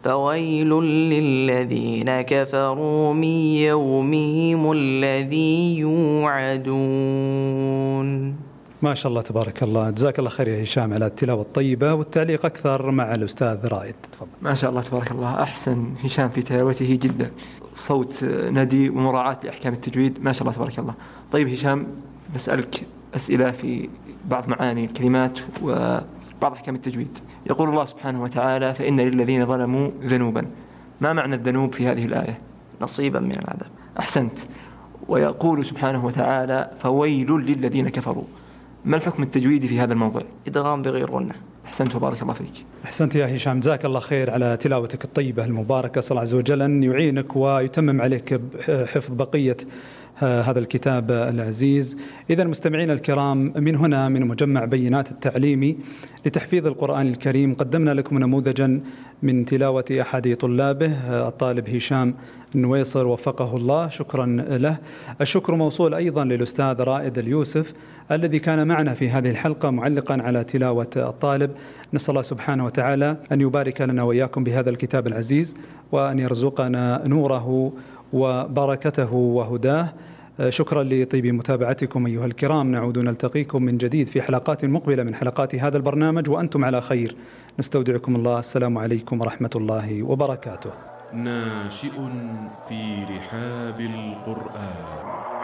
فويل للذين كفروا من يومهم الذي يوعدون. ما شاء الله تبارك الله، جزاك الله خير يا هشام على التلاوة الطيبة، والتعليق أكثر مع الأستاذ رائد. تفضل. ما شاء الله تبارك الله، أحسن هشام في تلاوته جدا، صوت ندي ومراعاة لأحكام التجويد، ما شاء الله تبارك الله. طيب هشام، نسألك أسئلة في بعض معاني الكلمات وبعض أحكام التجويد. يقول الله سبحانه وتعالى: فإن للذين ظلموا ذنوبا. ما معنى الذنوب في هذه الآية؟ نصيبا من العذاب. أحسنت. ويقول سبحانه وتعالى: فويل للذين كفروا. ما الحكم التجويدي في هذا الموضوع؟ إدغام بغير غنة. أحسنت وبارك الله فيك. أحسنت يا هشام، جزاك الله خير على تلاوتك الطيبة المباركة. أسأل الله عز وجل أن يعينك ويتمم عليك حفظ بقية هذا الكتاب العزيز. إذا مستمعين الكرام، من هنا من مجمع بينات التعليمي لتحفيظ القرآن الكريم قدمنا لكم نموذجا من تلاوة أحد طلابه، الطالب هشام النويصر وفقه الله، شكرا له. الشكر موصول أيضا للأستاذ رائد اليوسف الذي كان معنا في هذه الحلقة معلقا على تلاوة الطالب. نسأل الله سبحانه وتعالى أن يبارك لنا وإياكم بهذا الكتاب العزيز، وأن يرزقنا نوره وبركته وهداه. شكرا لطيب متابعتكم أيها الكرام، نعود نلتقيكم من جديد في حلقات مقبلة من حلقات هذا البرنامج وأنتم على خير. نستودعكم الله، السلام عليكم ورحمة الله وبركاته. ناشئ في رحاب القرآن.